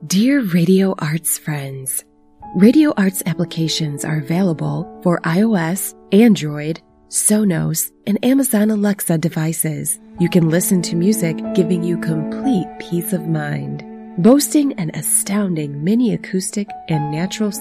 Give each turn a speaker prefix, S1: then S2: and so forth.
S1: Dear Radio Arts friends, Radio Arts applications are available for iOS, Android, Sonos, and Amazon Alexa devices. You can listen to music giving you complete peace of mind. Boasting an astounding mini acoustic and natural